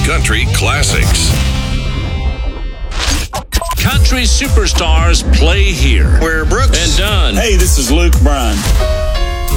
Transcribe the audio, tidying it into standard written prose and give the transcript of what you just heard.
country classics. Country superstars play here. We're Brooks and Dunn. Hey, this is Luke Bryan.